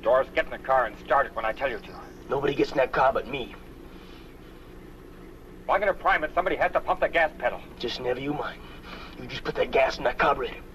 Doris, get in the car and start it when I tell you to. Nobody gets in that car but me. If I'm gonna prime it, somebody has to pump the gas pedal. Just never you mind. You just put that gas in that carburetor.